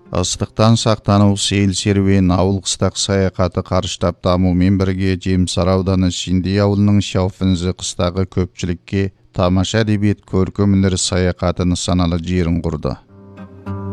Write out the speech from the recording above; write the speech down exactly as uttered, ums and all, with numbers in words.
Ыстықтан сақтану сейіл серуен ауыл қыстақ саяхаты қарыштап дамумен бірге Жемсар ауданы Шендей ауылының Шауфінзі қыстағы көпшілікке тамаша әдебиет көркем өнер саяхаты нысаналы жерін құрды.